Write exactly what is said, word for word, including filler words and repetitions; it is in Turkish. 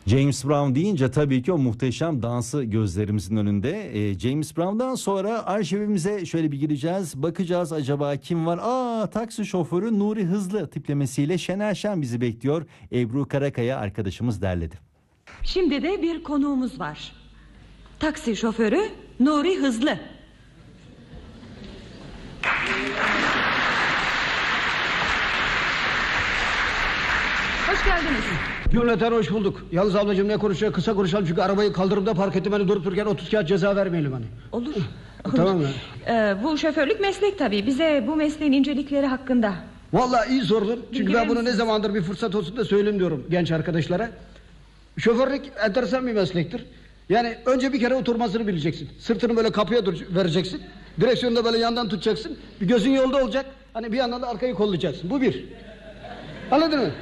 James Brown deyince tabii ki o muhteşem dansı gözlerimizin önünde. Ee, James Brown'dan sonra arşivimize şöyle bir gireceğiz. Bakacağız acaba kim var? Aa, taksi şoförü Nuri Hızlı tiplemesiyle Şener Şen bizi bekliyor. Ebru Karakaya arkadaşımız derledi. Şimdi de bir konuğumuz var. Taksi şoförü Nuri Hızlı. Hoş geldiniz. Cümleten hoş bulduk. Yalnız ablacığım ne konuşuyor? Kısa konuşalım çünkü arabayı kaldırımda park ettim. Hani durup dururken otuz kağıt ceza vermeyelim hani. Olur. Tamam mı? Ee, bu şoförlük meslek tabii. Bize bu mesleğin incelikleri hakkında. Vallahi iyi sordun. Çünkü Bilgi ben bunu verir ne zamandır bir fırsat olsun da söyleyeyim diyorum genç arkadaşlara. Şoförlük enteresan bir meslektir. Yani önce bir kere oturmasını bileceksin. Sırtını böyle kapıya dur vereceksin. Direksiyonu da böyle yandan tutacaksın. Bir gözün yolda olacak. Hani bir yandan da arkayı kollayacaksın. Bu bir. Anladın mı?